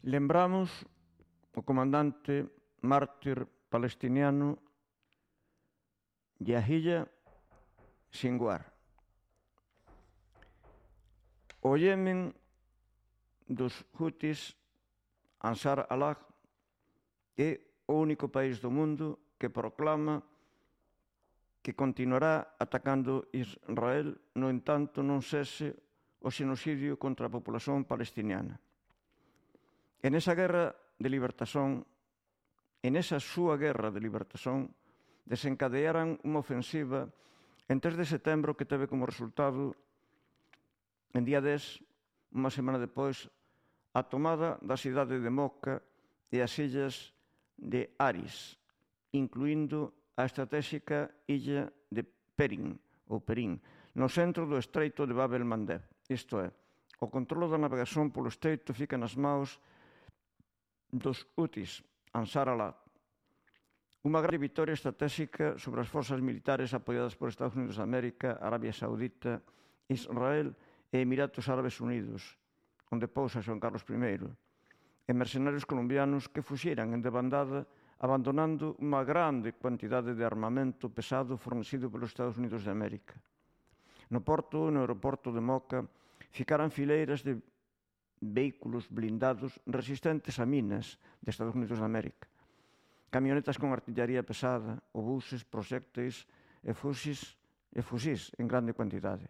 Lembramos o comandante mártir palestiniano Yahya Sinwar. O Yemen dos Houthis, Ansar Allah, é o único país do mundo que proclama que continuará atacando Israel, no entanto non cese o xenocidio contra a populación palestiniana. En esa guerra de libertación, en esa súa guerra de libertación, desencadearan unha ofensiva en 3 de setembro que teve como resultado, en día 10, unha semana depois, a tomada da cidade de Moca e as illas de Aris, incluindo a estratégica illa de Perín, no centro do estreito de Bab el-Mandeb. Isto é, o controlo da navegación polo estreito fica nas maus dos Houthis, Ansar Allah. Unha grande vitoria estratégica sobre as forzas militares apoiadas por Estados Unidos de América, Arabia Saudita, Israel e Emiratos Árabes Unidos, onde pousa Xoán Carlos I, e mercenarios colombianos que fuxiran en debandada abandonando unha grande cuantidade de armamento pesado fornecido pelos Estados Unidos de América. No porto e no aeroporto de Moca ficaran fileiras de vehículos blindados resistentes a minas de Estados Unidos de América, camionetas con artillería pesada, obuses, proxectos e fusís en grande cuantidade.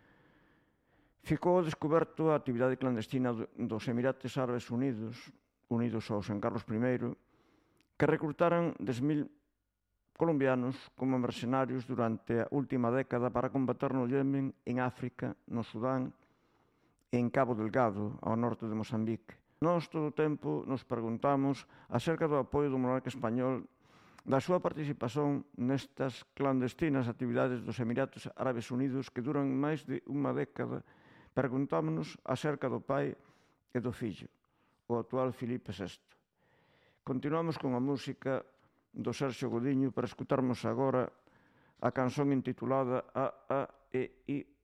Ficou descoberto a actividade clandestina dos Emiratos Árabes Unidos, unidos ao Xoán Carlos I, que recrutaran 10.000 colombianos como mercenarios durante a última década para combater no Yemen, en África, no Sudán e en Cabo Delgado, ao norte de Mozambique. Nós todo o tempo nos preguntamos acerca do apoio do monarca español, da súa participación nestas clandestinas actividades dos Emiratos Árabes Unidos que duran máis de unha década. Preguntámonos acerca do pai e do fillo, o actual Filipe VI. Continuamos con a música do Serxio Godiño para escutarmos agora a canción intitulada A, E, I,